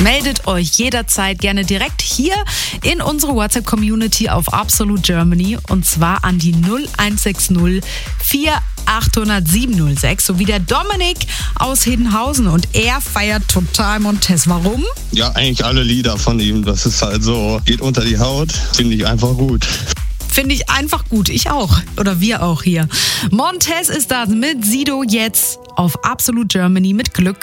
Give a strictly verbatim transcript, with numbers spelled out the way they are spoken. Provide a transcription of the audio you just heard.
Meldet euch jederzeit gerne direkt hier in unsere WhatsApp-Community auf Absolute Germany und zwar an die null eins sechs null vier acht null null sieben null sechs, sowie der Dominik aus Hiddenhausen und er feiert total Montez. Warum? Ja, eigentlich alle Lieder von ihm, das ist halt so, geht unter die Haut, finde ich einfach gut. Finde ich einfach gut. Ich auch. Oder wir auch hier. Montez ist das mit Sido jetzt auf Absolute Germany mit Glück.